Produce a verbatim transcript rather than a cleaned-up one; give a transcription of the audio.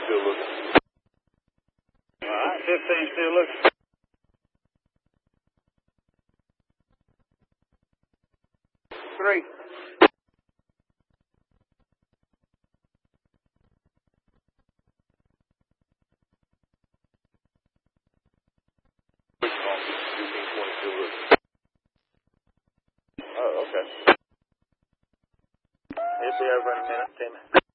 still looking. All right, fifteen still looking. Three. fifteen twenty still looking. Oh, okay. It'll be over in a minute, Timmy.